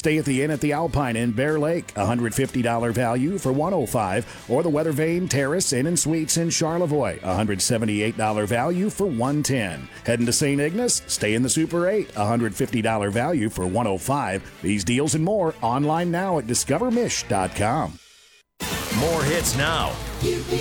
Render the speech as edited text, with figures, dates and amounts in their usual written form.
Stay at the Inn at the Alpine in Bear Lake, $150 value for $105, or the Weather Vane Terrace Inn and Suites in Charlevoix, $178 value for $110. Heading to St. Ignace? Stay in the Super 8, $150 value for $105. These deals and more online now at discovermish.com. More hits now.